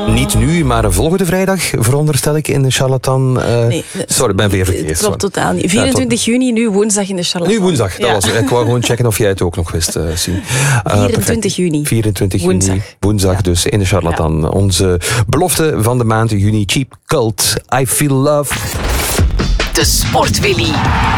Niet nu, maar volgende vrijdag, veronderstel ik, in de Charlatan. Nee, sorry, ik ben weer verkeerd. Het klopt totaal niet. 24 juni, nu woensdag in de Charlatan. Nu woensdag, dat was het. Ik wou gewoon checken of jij het ook nog wist, Sien. 24 juni. 24 juni, woensdag dus in de Charlatan. Ja. Onze belofte van de maand juni, Cheap Cult, I Feel Love. De Sportwilly.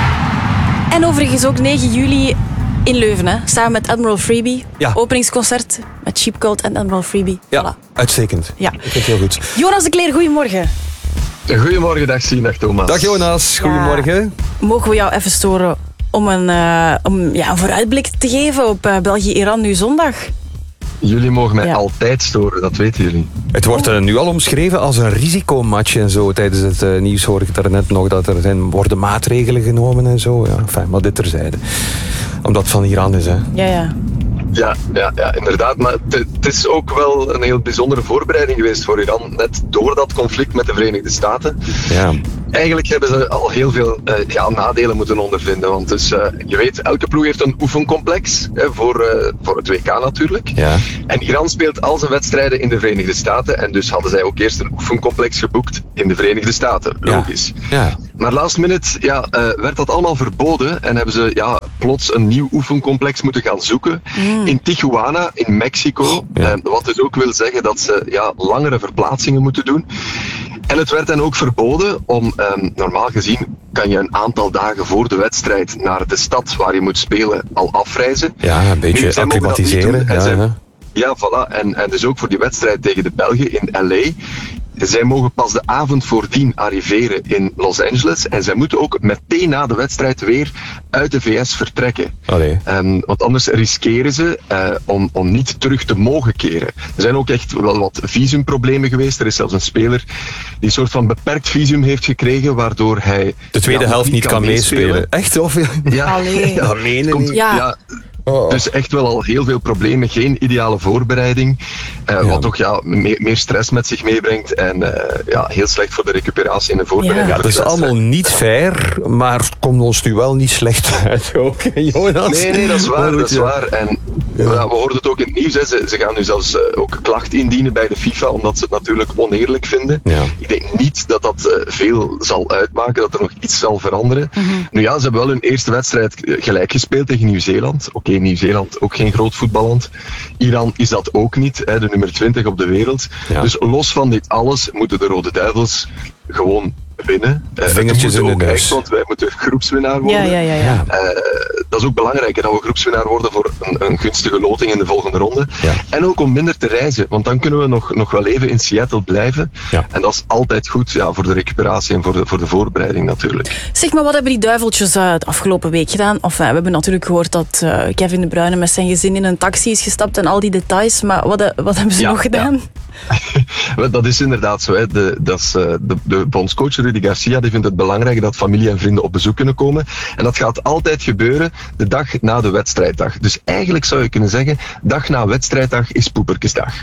En overigens ook 9 juli in Leuven, hè? Samen met Admiral Freebie. Ja. Openingsconcert met Cheap Cult en Admiral Freebie. Ja, voilà. Uitstekend. Ja. Ik vind het heel goed. Jonas de Kleer, goedemorgen. Goedemorgen, dag Sien, dag Thomas. Dag Jonas, goedemorgen. Ja. Mogen we jou even storen om een vooruitblik te geven op België-Iran nu zondag? Jullie mogen mij altijd storen, dat weten jullie. Het wordt nu al omschreven als een risicomatch en zo. Tijdens het nieuws hoor ik daarnet nog dat er worden maatregelen genomen en zo. Ja, enfin, maar dit terzijde. Omdat het van Iran is, hè. Ja. Ja, inderdaad. Maar het is ook wel een heel bijzondere voorbereiding geweest voor Iran. Net door dat conflict met de Verenigde Staten. Ja. Eigenlijk hebben ze al heel veel nadelen moeten ondervinden. Want dus, je weet, elke ploeg heeft een oefencomplex. Voor het WK natuurlijk. Ja. En Iran speelt al zijn wedstrijden in de Verenigde Staten. En dus hadden zij ook eerst een oefencomplex geboekt in de Verenigde Staten. Logisch. Ja. Maar last minute werd dat allemaal verboden. En hebben ze plots een nieuw oefencomplex moeten gaan zoeken. In Tijuana, in Mexico. Wat dus ook wil zeggen dat ze langere verplaatsingen moeten doen. En het werd dan ook verboden om, normaal gezien kan je een aantal dagen voor de wedstrijd naar de stad waar je moet spelen al afreizen. Ja, een beetje acclimatiseren. Ja, voilà. En dus ook voor die wedstrijd tegen de Belgen in L.A. Zij mogen pas de avond voordien arriveren in Los Angeles. En zij moeten ook meteen na de wedstrijd weer uit de VS vertrekken. Want anders riskeren ze om niet terug te mogen keren. Er zijn ook echt wel wat visumproblemen geweest. Er is zelfs een speler die een soort van beperkt visum heeft gekregen, waardoor hij de tweede helft niet kan meespelen. Echt? Of? Ja. Dus echt wel al heel veel problemen, geen ideale voorbereiding, wat toch meer stress met zich meebrengt en heel slecht voor de recuperatie en de voorbereiding. Ja, dat is allemaal niet fair, maar het komt ons nu wel niet slecht uit ook, Jonas. Nee, dat is waar, dat is waar. En we hoorden het ook in het nieuws, hè. Ze gaan nu zelfs ook klacht indienen bij de FIFA, omdat ze het natuurlijk oneerlijk vinden. Ja. Ik denk niet dat dat veel zal uitmaken, dat er nog iets zal veranderen. Mm-hmm. Nu ja, ze hebben wel hun eerste wedstrijd gelijk gespeeld tegen Nieuw-Zeeland. Oké, Nieuw-Zeeland ook geen groot voetballand. Iran is dat ook niet, hè, de nummer 20 op de wereld. Ja. Dus los van dit alles moeten de Rode Duivels gewoon winnen. Vingertjes in de neus. Echt, want wij moeten groepswinnaar worden. Ja. Dat is ook belangrijk, hè, dat we groepswinnaar worden voor een gunstige loting in de volgende ronde. Ja. En ook om minder te reizen, want dan kunnen we nog wel even in Seattle blijven. Ja. En dat is altijd goed voor de recuperatie en voor de voorbereiding natuurlijk. Zeg maar, wat hebben die duiveltjes de afgelopen week gedaan? Of we hebben natuurlijk gehoord dat Kevin De Bruyne met zijn gezin in een taxi is gestapt en al die details, maar wat hebben ze nog gedaan? Dat is inderdaad zo. Hè. De bondscoach Rudy Garcia die vindt het belangrijk dat familie en vrienden op bezoek kunnen komen. En dat gaat altijd gebeuren de dag na de wedstrijddag. Dus eigenlijk zou je kunnen zeggen, dag na wedstrijddag is poeperkesdag.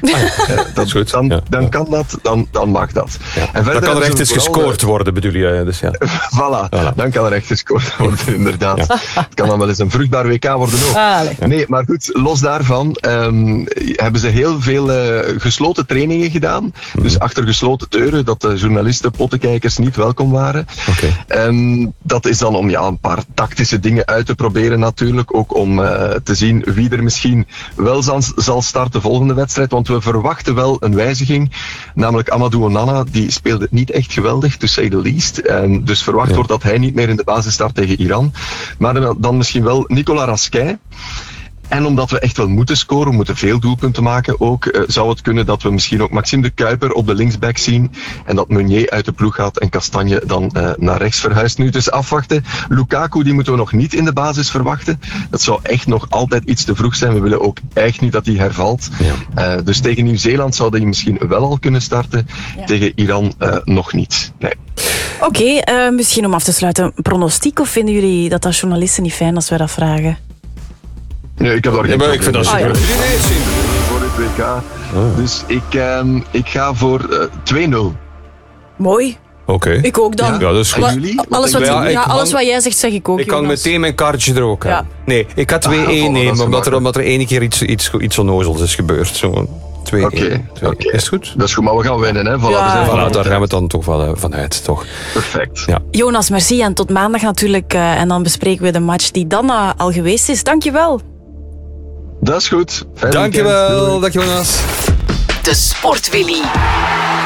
Dan kan dat, dan mag dat. Ja. En verder dan kan er echt eens gescoord worden, bedoel je? Dus ja. Voilà, dan kan er echt gescoord worden, inderdaad. Ja. Het kan dan wel eens een vruchtbaar WK worden ook. Nee, maar goed, los daarvan hebben ze heel veel gesloten trainingen gedaan. Dus achter gesloten deuren, dat de journalisten, pottenkijkers niet welkom waren. Dat is dan om een paar tactische dingen uit te proberen natuurlijk. Ook om te zien wie er misschien wel zal starten volgende wedstrijd. Want we verwachten wel een wijziging. Namelijk Amadou Onana, die speelde niet echt geweldig, to say the least. Dus verwacht wordt dat hij niet meer in de basis start tegen Iran. Maar dan misschien wel Nicolas Raskin. En omdat we echt wel moeten scoren, we moeten veel doelpunten maken ook, zou het kunnen dat we misschien ook Maxime de Kuiper op de linksback zien. En dat Meunier uit de ploeg gaat en Castagne dan naar rechts verhuist. Nu dus afwachten. Lukaku, die moeten we nog niet in de basis verwachten. Dat zou echt nog altijd iets te vroeg zijn. We willen ook echt niet dat hij hervalt. Ja. Dus tegen Nieuw-Zeeland zou hij misschien wel al kunnen starten. Ja. Tegen Iran nog niet. Nee. Oké, misschien om af te sluiten, pronostiek, of vinden jullie dat als journalisten niet fijn als wij dat vragen? Nee, ik heb daar geen ik vind dat super. Voor het WK. Dus ik ga voor 2-0. Mooi. Oké. Ik ook dan. Ja, dat is goed. Alles wat jij zegt, zeg ik ook. Ik kan meteen mijn kaartje er ook aan. Ja. Nee, ik ga 2-1 nemen, omdat er één keer iets onnozels is gebeurd. 2-1. Oké. Is het goed? Dat is goed, maar we gaan winnen. Hè? Voilà, Ja. we zijn Voilà, daar gaan we het dan toch wel vanuit, toch? perfect. Ja. Jonas, merci. En tot maandag natuurlijk. En dan bespreken we de match die dan al geweest is. Dankjewel. Dat is goed. Fijn Dankjewel, weekend. dag Jonas. De Sportwilly.